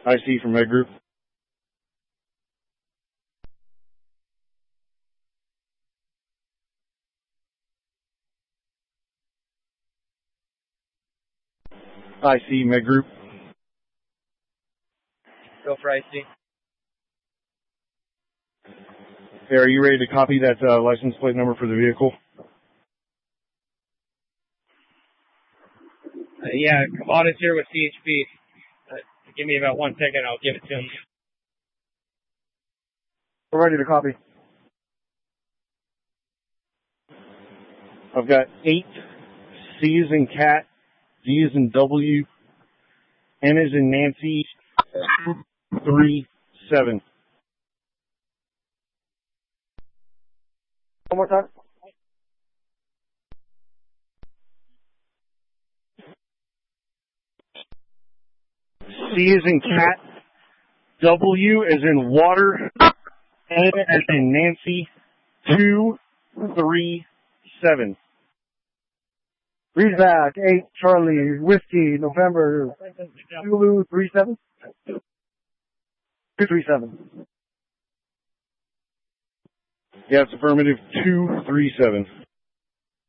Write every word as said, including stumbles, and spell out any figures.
I C from Med Group. I C Med Group. Go for I C. Hey, are you ready to copy that uh, license plate number for the vehicle? Uh, yeah, Kamada's here with C H P. Uh, give me about one second, I'll give it to him. We're ready to copy. I've got eight C as in cat, D as in W, N as in Nancy, three, seven. One more time. C as in cat, W as in water, N as in Nancy, two, three, seven. Read back. Eight Charlie Whiskey November Zulu three seven. Two three seven. Yeah, it's affirmative, two, three, seven.